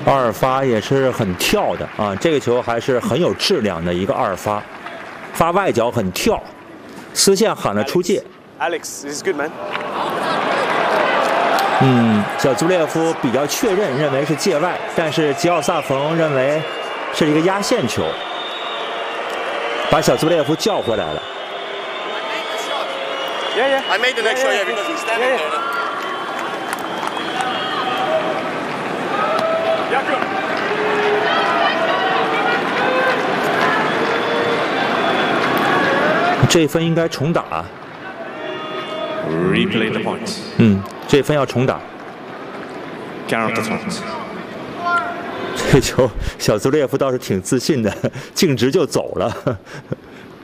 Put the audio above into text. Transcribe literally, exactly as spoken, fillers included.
二发也是很跳的啊，这个球还是很有质量的一个二发，发外角很跳，丝线喊了出界。 Alex, this is good, man. 嗯，小祖列夫比较确认，认为是界外，但是吉奥萨冯认为是一个压线球，把小祖列夫叫回来了。 Yeah, yeah. I made the next shot, yeah, because he's standing Yeah, yeah. there. Jakob. 这一分应该重打。 Replay the point. 嗯，这分要重打。 Counter point. 这球小祖列夫倒是挺自信的，径直就走了。